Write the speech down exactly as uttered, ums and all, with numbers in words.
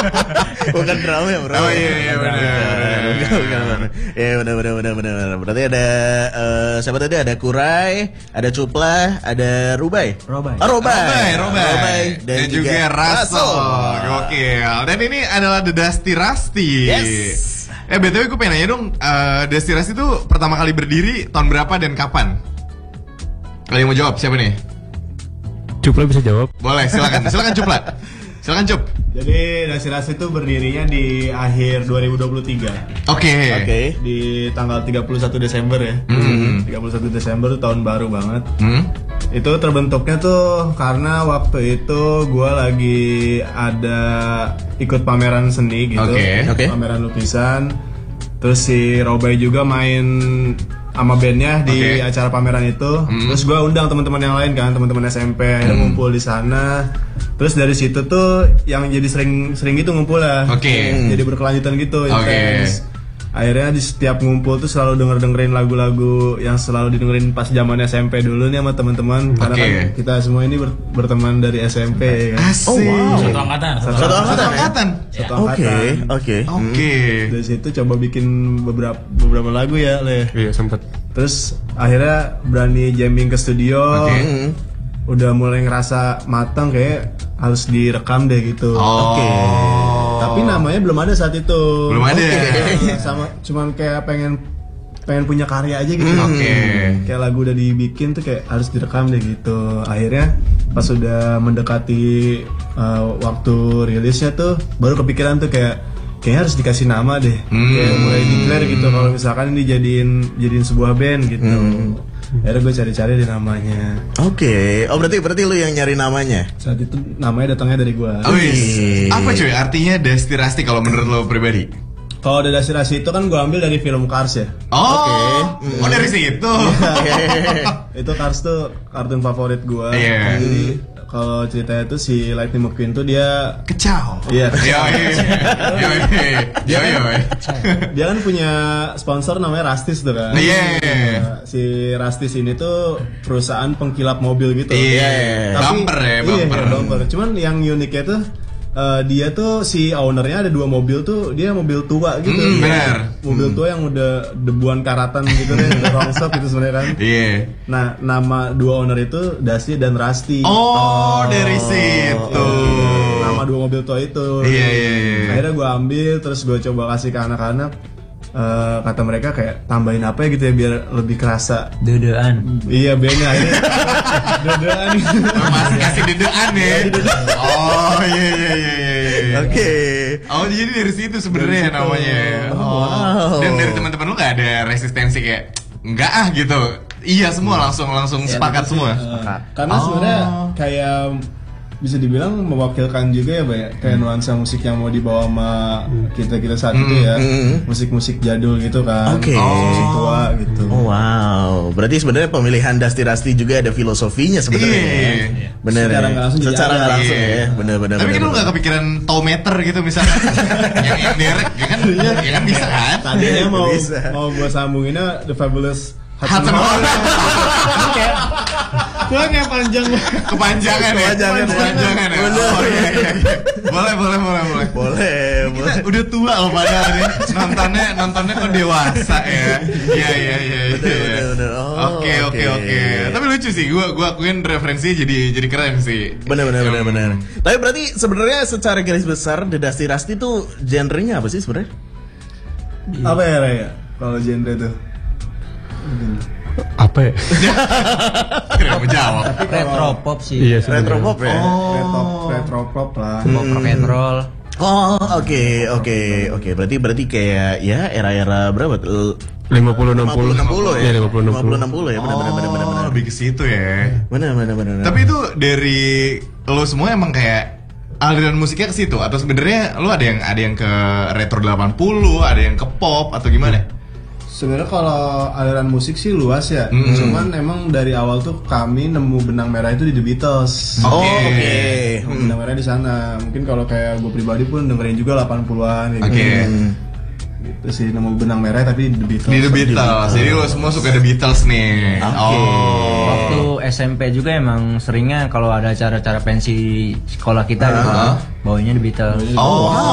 Bukan drama ya, bro. Oh iya iya benar. Iya benar benar benar benar. Berarti ada uh, siapa tadi? Ada Kurai, ada Cupla, ada Rubai. Robai. Oh, Robai. Robai, Robai. Robai. Dan, dan juga, juga Raso. Gokil. Dan ini adalah The Dusty Rusty. Yes. Eh B T W gue pengen nanya dong, uh, Dusty Rusty itu pertama kali berdiri tahun berapa dan kapan? Kalau yang mau jawab siapa nih? Cupla bisa jawab. Boleh, silakan. Silakan Cupla. Silakan Cup. Jadi Dusty Rusty itu berdirinya di akhir dua ribu dua puluh tiga. Oke. Oke. Okay. Di tanggal tiga puluh satu Desember ya. Mm-hmm. tiga puluh satu Desember tahun baru banget. Mm-hmm. Itu terbentuknya tuh karena waktu itu gue lagi ada ikut pameran seni gitu. Oke. Okay. Okay. Pameran lukisan. Terus si Robai juga main sama bandnya di okay. acara pameran itu. Mm. Terus gue undang teman-teman yang lain kan, teman-teman S M P, akhirnya mm. ngumpul di sana. Terus dari situ tuh yang jadi sering-sering gitu ngumpul lah. Oke. Okay. Mm. Jadi berkelanjutan gitu. Oke. Okay. Akhirnya di setiap ngumpul tuh selalu denger-dengerin lagu-lagu yang selalu didengerin pas zaman S M P dulu nih sama teman-teman. Karena okay. kan kita semua ini ber- berteman dari S M P kan. Asik. Oh wow. Satu angkatan. Satu, Satu angkatan. Satu angkatan. Satu Oke, angkatan. oke. Oke. Dari situ coba bikin beberapa beberapa lagu ya, Le. Iya sempet. Terus akhirnya berani jamming ke studio. Oke. Mm. Udah mulai ngerasa matang kayak harus direkam deh gitu. Oh. Oke. Tapi namanya belum ada saat itu. Belum ada. Okay. Sama cuman kayak pengen pengen punya karya aja gitu. Oke. Okay. Kayak lagu udah dibikin tuh kayak harus direkam deh gitu. Akhirnya pas sudah mendekati uh, waktu rilisnya tuh baru kepikiran tuh kayak kayaknya harus dikasih nama deh. Hmm. Kayak mulai declare gitu kalau misalkan ini jadiin jadiin sebuah band gitu. Hmm. Akhirnya gue cari-cari di namanya. Oke, okay. Oh berarti berarti lu yang nyari namanya? Saat itu namanya datangnya dari gue. Oh, yes. Apa cuy artinya Dusty Rusty kalau menurut lo pribadi? Kalau The Dusty Rusty itu kan gue ambil dari film Cars ya. Oh, Oke. Okay. Oh dari situ. Itu Cars tuh kartun favorit gue. Iya. Jadi kalau ceritanya tuh si Lightning McQueen tuh dia kecau. Iya. Yo yo yo yo. Dia kan punya sponsor namanya Rastis tuh kan. Iya. Nah, si Rastis ini tuh perusahaan pengkilap mobil gitu. Iya. Bumper ya, bumper. Iya, bumper. Cuman yang uniknya tuh uh, dia tuh si ownernya ada dua mobil tuh, dia mobil tua gitu. Mm, benar. Mobil tua yang udah debuan karatan gitu deh, udah rongsok gitu sebenarnya kan. Iya. Nah, nama dua owner itu Dusty dan Rusty. Oh, oh dari situ. Oh, nama dua mobil tua itu. Iya, iya, iya. Akhirnya gue ambil, terus gue coba kasih ke anak-anak. Uh, kata mereka kayak tambahin apa ya gitu ya biar lebih kerasa dedean. Iya benar ini dedean. Masih kasih dedean ya. Oh iya iya iya iya. Oke. Oh jadi dari situ sebenarnya namanya. Oh. Wow. Dan dari teman-teman lu nggak ada resistensi kayak enggak ah gitu. Iya semua langsung langsung ya, sepakat semua. Uh, karena oh. sebenarnya kayak bisa dibilang mewakilkan juga ya banyak kayak nuansa musik yang mau dibawa sama kita kita saat hmm. itu ya, hmm. musik-musik jadul gitu kan, okay. musik tua gitu. Oh, wow, berarti sebenarnya pemilihan Dusty Rusty juga ada filosofinya sebenarnya. Iya. Bener. Secara nggak langsung. Secara nggak langsung iya. ya, bener-bener. Tapi kan lu nggak kepikiran tow meter gitu misalnya, yang yang derek, ya kan, ya kan bisa kan? Tadinya mau Bisa. mau gue sambunginnya The Fabulous Hudson Hall. Kurang yang panjang. Kepanjangan ya. Kepanjangan. Kepanjangan ya. Bener. Oh, iya, iya, iya. Boleh, boleh, boleh, boleh. Boleh, Kita boleh. udah tua loh padahal nih. Nontonnya, nontonnya kok dewasa ya. Iya, iya, iya. Bener, iya. bener, bener. Oh, Oke, oke, oke. oke. Tapi lucu sih. Gua, gua akuin referensinya jadi, jadi keren sih. Bener, bener, bener, bener. Tapi berarti sebenarnya secara garis besar The Dusty Rusty itu genrenya apa sih sebenarnya? Apa ya Raya? Kalau genre tuh Apa ya? Kira mau jawab. Retro pop sih. Iya sebenarnya. Retro pop ya? retro retro pop lah. Pop rock and roll. Oh, oke, oke, oke. Berarti berarti kayak ya era-era berapa tuh? lima puluh enam puluh enam puluh ya? Iya, lima puluh enam puluh enam puluh ya, benar benar benar benar. Oh, lebih ke situ ya. Benar benar benar. Tapi itu dari lo semua emang kayak aliran musiknya ke situ atau sebenarnya lo ada yang ada yang ke retro delapan puluh, ada yang ke pop atau gimana? Sebenarnya kalau aliran musik sih luas ya. Mm-hmm. Cuman emang dari awal tuh kami nemu benang merah itu di The Beatles. Oh, Oke. oke. Nemu Hmm. benang merah di sana. Mungkin kalau kayak gue pribadi pun dengerin juga delapan puluhan gitu. Oke. Hmm. Gitu sih nemu benang merah tapi di The Beatles. Di The Beatles. Jadi lo semua suka The Beatles nih. Oke. Oh. Waktu S M P juga emang seringnya kalau ada acara-acara pensi sekolah kita gitu, Uh-huh. bawanya The Beatles. Oh.